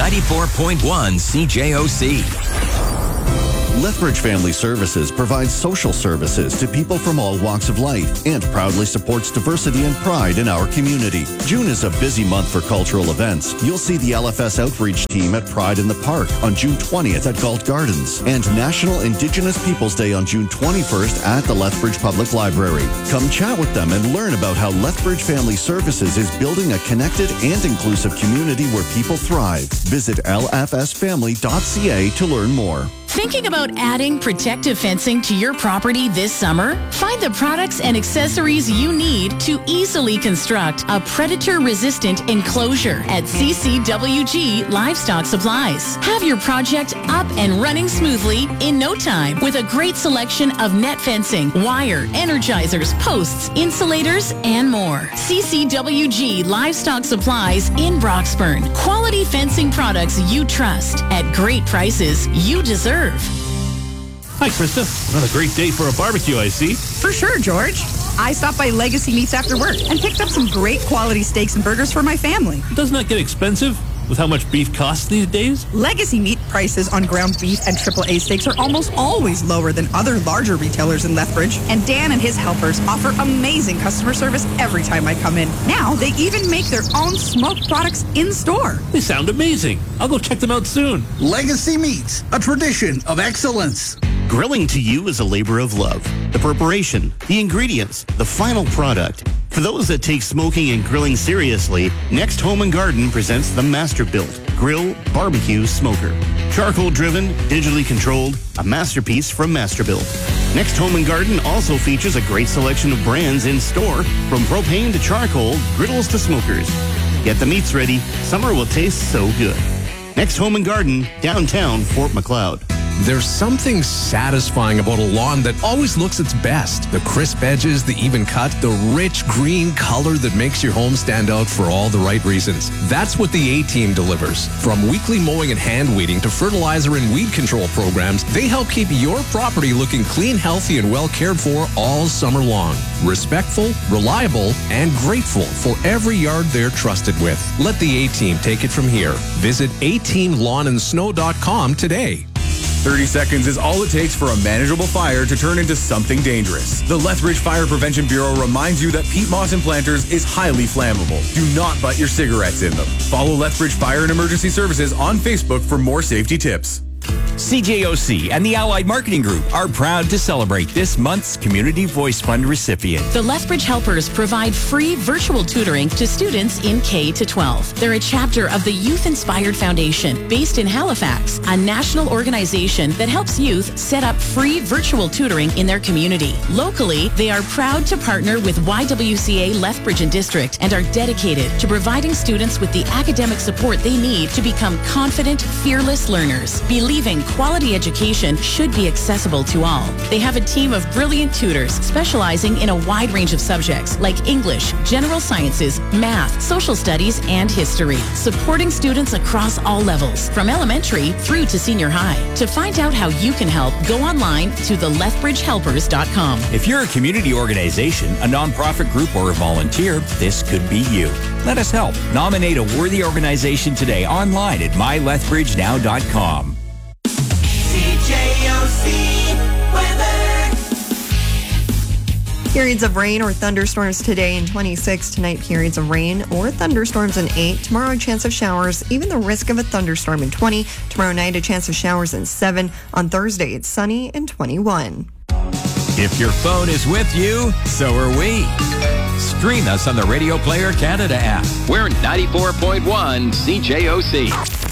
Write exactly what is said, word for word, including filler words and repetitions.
ninety-four point one C J O C. Lethbridge Family Services provides social services to people from all walks of life and proudly supports diversity and pride in our community. June is a busy month for cultural events. You'll see the L F S Outreach Team at Pride in the Park on June twentieth at Galt Gardens and National Indigenous Peoples Day on June twenty-first at the Lethbridge Public Library. Come chat with them and learn about how Lethbridge Family Services is building a connected and inclusive community where people thrive. Visit L F S family dot C A to learn more. Thinking about adding protective fencing to your property this summer? Find the products and accessories you need to easily construct a predator-resistant enclosure at C C W G Livestock Supplies. Have your project up and running smoothly in no time with a great selection of net fencing, wire, energizers, posts, insulators, and more. C C W G Livestock Supplies in Broxburn. Quality fencing products you trust at great prices you deserve. Hi, Krista. Another great day for a barbecue, I see. For sure, George. I stopped by Legacy Meats after work and picked up some great quality steaks and burgers for my family. Doesn't that get expensive with how much beef costs these days? Legacy Meat prices on ground beef and triple A steaks are almost always lower than other larger retailers in Lethbridge. And Dan and his helpers offer amazing customer service every time I come in. Now, they even make their own smoked products in-store. They sound amazing. I'll go check them out soon. Legacy Meats, a tradition of excellence. Grilling to you is a labor of love. The preparation, the ingredients, the final product. For those that take smoking and grilling seriously, Next Home and Garden presents the Masterbuilt Grill Barbecue Smoker. Charcoal-driven, digitally controlled, a masterpiece from Masterbuilt. Next Home and Garden also features a great selection of brands in store, from propane to charcoal, griddles to smokers. Get the meats ready. Summer will taste so good. Next Home and Garden, downtown Fort Macleod. There's something satisfying about a lawn that always looks its best. The crisp edges, the even cut, the rich green color that makes your home stand out for all the right reasons. That's what the A-Team delivers. From weekly mowing and hand weeding to fertilizer and weed control programs, they help keep your property looking clean, healthy, and well cared for all summer long. Respectful, reliable, and grateful for every yard they're trusted with. Let the A-Team take it from here. Visit a team lawn and snow dot com today. thirty seconds is all it takes for a manageable fire to turn into something dangerous. The Lethbridge Fire Prevention Bureau reminds you that peat moss in planters is highly flammable. Do not butt your cigarettes in them. Follow Lethbridge Fire and Emergency Services on Facebook for more safety tips. C J O C and the Allied Marketing Group are proud to celebrate this month's Community Voice Fund recipient. The Lethbridge Helpers provide free virtual tutoring to students in K to twelve. They're a chapter of the Youth Inspired Foundation, based in Halifax, a national organization that helps youth set up free virtual tutoring in their community. Locally, they are proud to partner with Y W C A Lethbridge and District and are dedicated to providing students with the academic support they need to become confident, fearless learners, believing quality education should be accessible to all. They have a team of brilliant tutors specializing in a wide range of subjects like English, general sciences, math, social studies, and history, supporting students across all levels, from elementary through to senior high. To find out how you can help, go online to the lethbridge helpers dot com. If you're a community organization, a nonprofit group, or a volunteer, this could be you. Let us help. Nominate a worthy organization today online at my lethbridge now dot com. C J O C weather. Periods of rain or thunderstorms today in twenty-six. Tonight, periods of rain or thunderstorms in eight. Tomorrow, a chance of showers, even the risk of a thunderstorm in twenty. Tomorrow night, a chance of showers in seven. On Thursday, it's sunny in twenty-one. If your phone is with you, so are we. Stream us on the Radio Player Canada app. We're ninety-four point one C J O C.